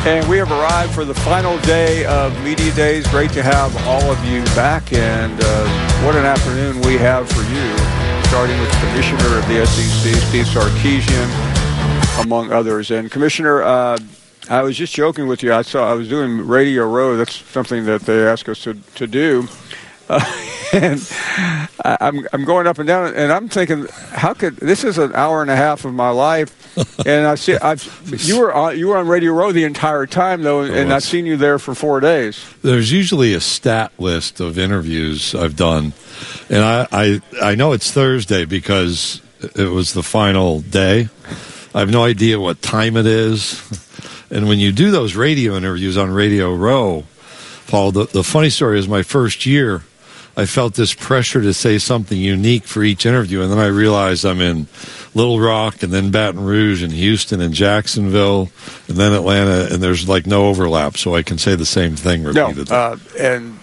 And we have arrived for the final day of Media Days. Great to have all of you back, and what an afternoon we have for you, starting with Commissioner of the SEC, Steve Sarkisian, among others. And Commissioner, I was just joking with you. I was doing Radio Row. That's something that they ask us to do. And I'm going up and down, and I'm thinking, how could this is an hour and a half of my life, and you were on Radio Row the entire time though, and I've seen you there for 4 days. There's usually a stat list of interviews I've done, and I know it's Thursday because it was the final day. I have no idea what time it is, and when you do those radio interviews on Radio Row, Paul, the funny story is my first year, I felt this pressure to say something unique for each interview, and then I realized I'm in Little Rock and then Baton Rouge and Houston and Jacksonville and then Atlanta, and there's like no overlap, so I can say the same thing repeatedly. No, and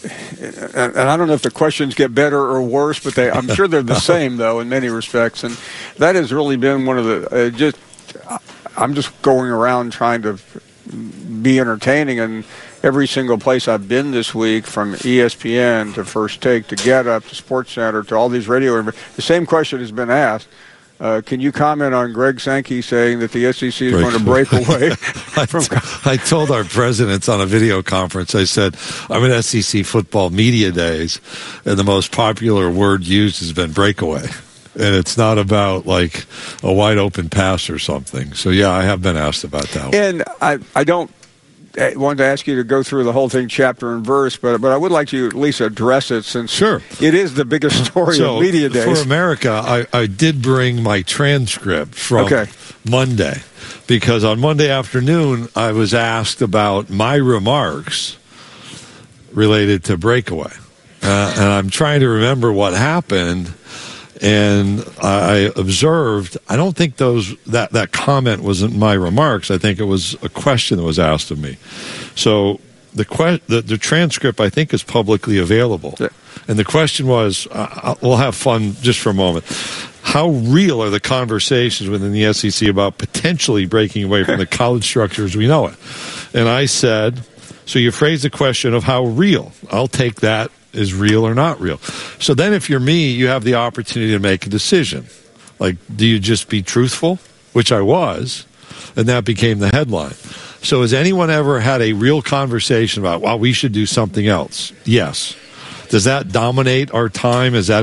I don't know if the questions get better or worse, but I'm sure they're the same, though, in many respects, and that has really been one of the I'm just going around trying to be entertaining, and every single place I've been this week, from ESPN to First Take to Get Up to SportsCenter to all these radio, the same question has been asked. Can you comment on Greg Sankey saying that the SEC is going to break away from? I told our presidents on a video conference, I said, I'm at SEC Football Media Days, and the most popular word used has been breakaway. And it's not about like a wide open pass or something. So, yeah, I have been asked about that. And I don't want to ask you to go through the whole thing chapter and verse, but I would like to at least address it, since it is the biggest story of Media Days. For America, I did bring my transcript from Monday, because on Monday afternoon I was asked about my remarks related to breakaway. And I'm trying to remember what happened. And I observed, I don't think that comment wasn't my remarks. I think it was a question that was asked of me. So the transcript, I think, is publicly available. Yeah. And the question was, we'll have fun just for a moment. How real are the conversations within the SEC about potentially breaking away from the college structure as we know it? And I said, so you phrased the question of how real. I'll take that is real or not real. So then if you're me, you have the opportunity to make a decision. Like, do you just be truthful? Which I was, and that became the headline. So has anyone ever had a real conversation about, well, we should do something else? Yes. Does that dominate our time? Is that